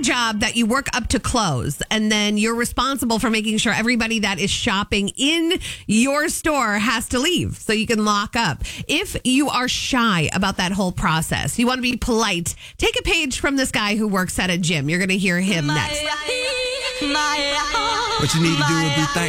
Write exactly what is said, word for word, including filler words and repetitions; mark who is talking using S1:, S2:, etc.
S1: a job that you work up to close, and then you're responsible for making sure everybody that is shopping in your store has to leave so you can lock up. If you are shy about that whole process, you want to be polite, take a page from this guy who works at a gym. You're going to hear him next.
S2: What you need to do is be thankful.